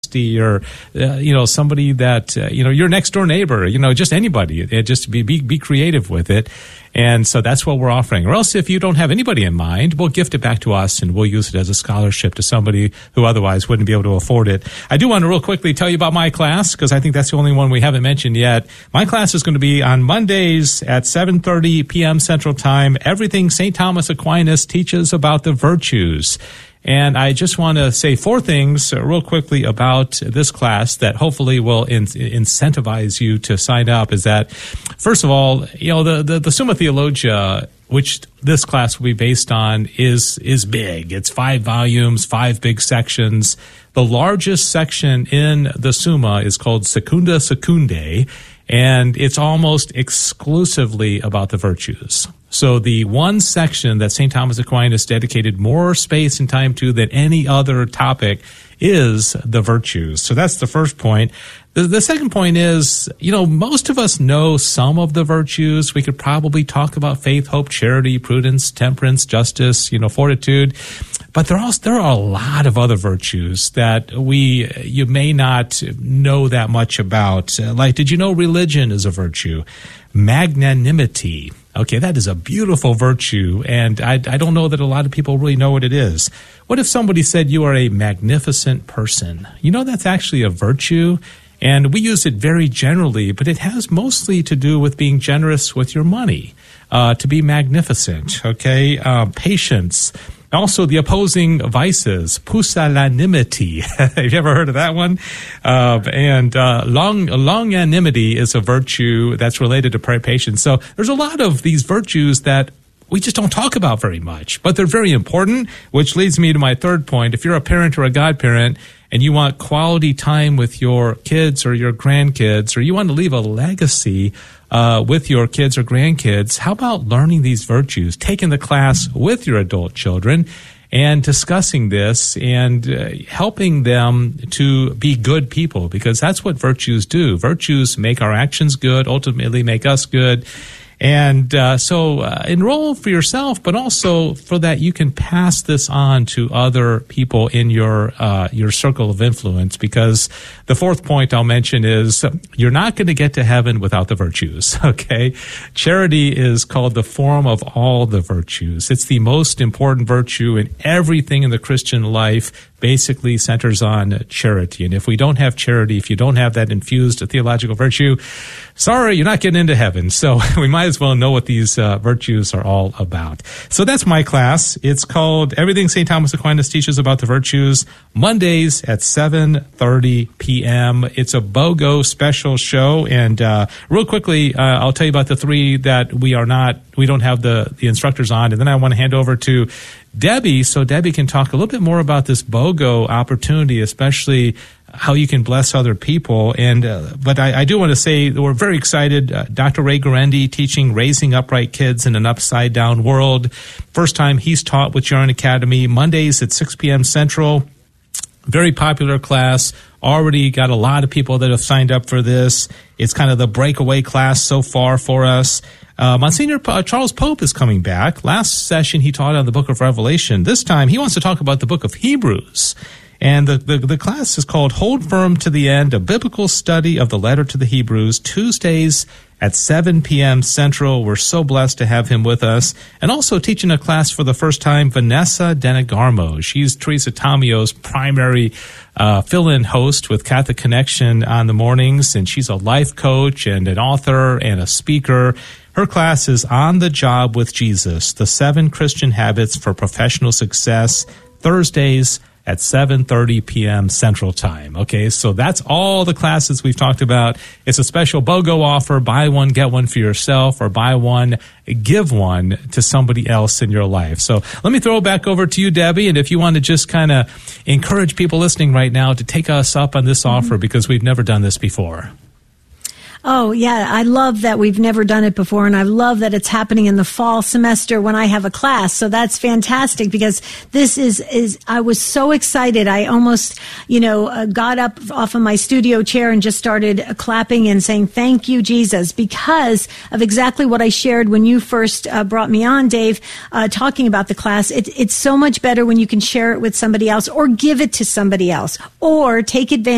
or somebody that your next door neighbor, just anybody. Just be creative with it. And so that's what we're offering. Or else if you don't have anybody in mind, we'll gift it back to us and we'll use it as a scholarship to somebody who otherwise wouldn't be able to afford it. I do want to real quickly tell you about my class because I think that's the only one we haven't mentioned yet. My class is going to be on Mondays at 7:30 p.m. Central Time. Everything St. Thomas Aquinas teaches about the virtues. And I just want to say 4 things real quickly about this class that hopefully will incentivize you to sign up. Is that, first of all, the Summa Theologia, which this class will be based on, is big. It's 5 volumes, 5 big sections. The largest section in the Summa is called Secunda Secundae, and it's almost exclusively about the virtues. So the one section that St. Thomas Aquinas dedicated more space and time to than any other topic is the virtues. So that's the first point. The second point is, most of us know some of the virtues. We could probably talk about faith, hope, charity, prudence, temperance, justice, fortitude. But there are a lot of other virtues that you may not know that much about. Like, did you know religion is a virtue? Magnanimity. Okay, that is a beautiful virtue, and I don't know that a lot of people really know what it is. What if somebody said you are a magnificent person? That's actually a virtue, and we use it very generally, but it has mostly to do with being generous with your money, to be magnificent, okay? Patience. Also, the opposing vices, pusillanimity. Have you ever heard of that one? Longanimity is a virtue that's related to patience. So there's a lot of these virtues that we just don't talk about very much, but they're very important, which leads me to my third point. If you're a parent or a godparent and you want quality time with your kids or your grandkids, or you want to leave a legacy with your kids or grandkids, how about learning these virtues, taking the class with your adult children and discussing this and helping them to be good people, because that's what virtues do. Virtues make our actions good, ultimately make us good. And so enroll for yourself, but also for that you can pass this on to other people in your circle of influence, because the fourth point I'll mention is you're not going to get to heaven without the virtues, okay? Charity is called the form of all the virtues. It's the most important virtue, and everything in the Christian life basically centers on charity. And if we don't have charity, if you don't have that infused theological virtue, sorry, you're not getting into heaven. So we might as well know what these virtues are all about. So that's my class. It's called Everything St. Thomas Aquinas Teaches About the Virtues, Mondays at 7:30 p.m. It's a BOGO special show. And real quickly, I'll tell you about the 3 that we don't have the instructors on. And then I want to hand over to Debbie, so Debbie can talk a little bit more about this BOGO opportunity, especially how you can bless other people. And but I do want to say that we're very excited. Dr. Ray Guarendi teaching Raising Upright Kids in an Upside Down World. First time he's taught with Jaron Academy, Mondays at 6 p.m. Central. Very popular class. Already got a lot of people that have signed up for this. It's kind of the breakaway class so far for us. Monsignor Charles Pope is coming back. Last session he taught on the book of Revelation. This time he wants to talk about the book of Hebrews. And the class is called Hold Firm to the End, a biblical study of the letter to the Hebrews, Tuesdays at 7 p.m. Central. We're so blessed to have him with us. And also teaching a class for the first time, Vanessa Denegarmo. She's Teresa Tomio's primary fill-in host with Catholic Connection on the mornings, and she's a life coach and an author and a speaker. Her class is On the Job with Jesus, the 7 Christian Habits for Professional Success, Thursdays at 7:30 p.m. Central Time. Okay, so that's all the classes we've talked about. It's a special BOGO offer. Buy one, get one for yourself, or buy one, give one to somebody else in your life. So let me throw it back over to you, Debbie, and if you want to just kind of encourage people listening right now to take us up on this offer, because we've never done this before. Oh, yeah. I love that we've never done it before, and I love that it's happening in the fall semester when I have a class. So that's fantastic, because this is I was so excited. I almost, got up off of my studio chair and just started clapping and saying, thank you, Jesus, because of exactly what I shared when you first brought me on, Dave, talking about the class. It's so much better when you can share it with somebody else or give it to somebody else or take advantage